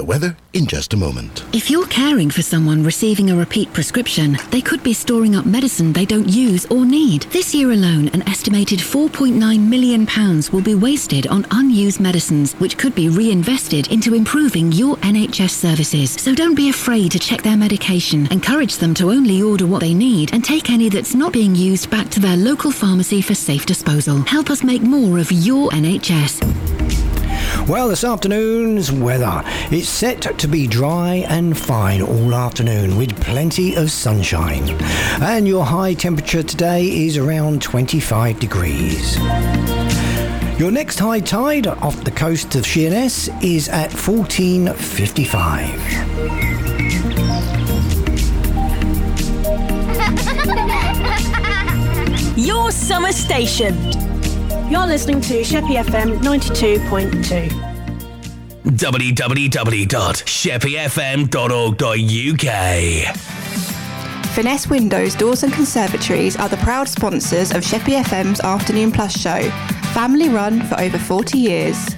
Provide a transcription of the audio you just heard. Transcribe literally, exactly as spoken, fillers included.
weather in just a moment. If you're caring for someone receiving a repeat prescription, they could be storing up medicine they don't use or need. This year alone, an estimated four point nine million pounds will be wasted on unused medicines, which could be reinvested into improving your N H S services. So don't be afraid to check their medication. Encourage them to only order what they need and take any that's not being used back to their local pharmacy for safe disposal. Help us make more of your N H S. Well, this afternoon's weather. It's set to be dry and fine all afternoon with plenty of sunshine. And your high temperature today is around twenty-five degrees. Your next high tide off the coast of Sheerness is at fourteen fifty-five. Your summer station. You're listening to Sheppey F M ninety-two point two. w w w dot sheppey f m dot org dot u k. Finesse Windows, Doors and Conservatories are the proud sponsors of Sheppey F M's Afternoon Plus show, family run for over forty years.